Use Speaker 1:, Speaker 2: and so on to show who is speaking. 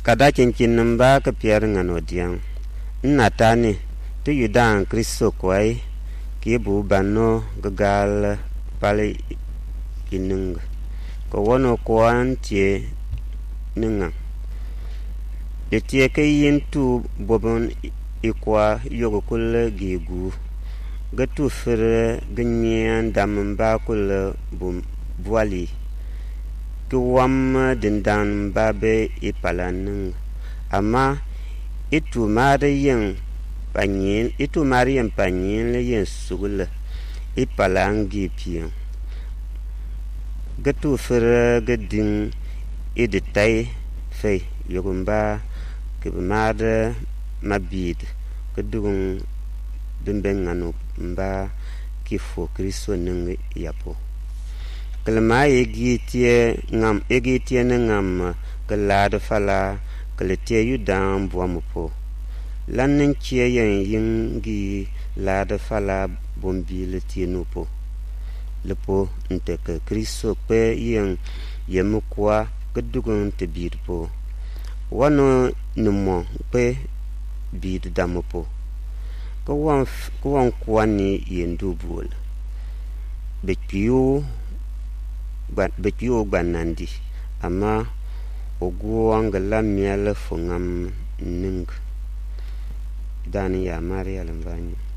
Speaker 1: kada cincin ba ka piyar ngano diang natani tu yudan Kristo kwai ki bu banno gagal pale inung ko wono kwan tie ninga de tie ke yin tu bobon ikwa yogo kul gigu gatu fer ganyen dam ba kul bum buali ki wam dindan babe ipalan amma itu mariyan panyin le yin sugul ipalan gipiyan gatu fer gadin iditai fe yogumba kibmada mabid kedung dimbenganu mba kifo Kristo ning yapo kelma egitie ngam kelad fala kelete yudan buamupo lannin ciyen yingi lad fala bombi letinupo lepo nte ke Kristo pe yen yemukwa kedugun te bidpo wano numo pe bid damupo ko wan kwani yendu bul bekiyo gbanandi amma oguwanga la miel fungam ning dani ya Maria lambanya